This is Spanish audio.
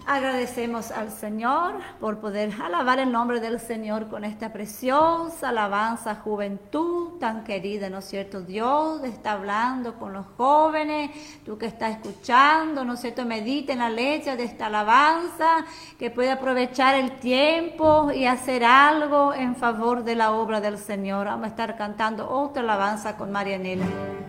Agradecemos al Señor por poder alabar el nombre del Señor con esta preciosa alabanza, juventud tan querida, ¿no es cierto? Dios está hablando con los jóvenes, tú que estás escuchando, ¿no es cierto? Medita en la leche de esta alabanza, que puede aprovechar el tiempo y hacer algo en favor de la obra del Señor. Vamos a estar cantando otra alabanza con Marianela.